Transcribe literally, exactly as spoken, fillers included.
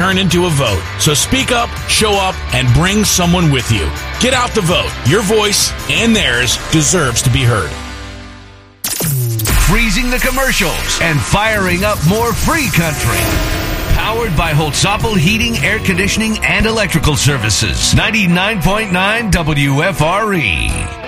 turn into a vote. So speak up, show up, and bring someone with you. Get out the vote. Your voice and theirs deserves to be heard. Freezing the commercials and firing up more free country. Powered by Holtzapfel Heating, Air Conditioning, and Electrical Services. ninety-nine point nine W F R E.